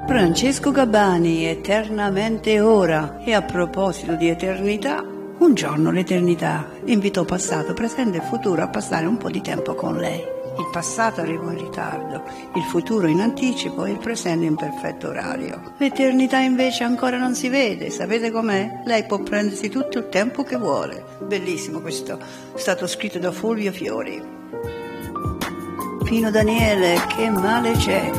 Francesco Gabbani, Eternamente ora. E a proposito di eternità, un giorno l'eternità invitò passato, presente e futuro a passare un po' di tempo con lei. Il passato arrivò in ritardo, il futuro in anticipo e il presente in perfetto orario. L'eternità invece ancora non si vede, sapete com'è? Lei può prendersi tutto il tempo che vuole. Bellissimo questo, è stato scritto da Fulvio Fiori. Pino Daniele, che male c'è?